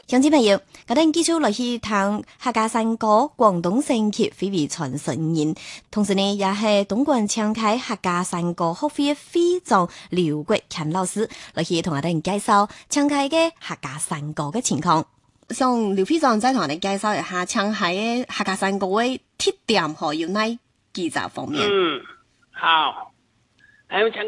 鄉親朋友，我哋繼續落去聽客家山歌廣東聲曲非遺傳承人，同時呢也係東莞唱開客家山歌學會會長劉國強老師落去同我哋介紹唱開嘅客家山歌嘅情況。像劉會長再同我哋介紹一下唱開嘅客家山歌嘅特點，可有哪幾隻方面？ 好，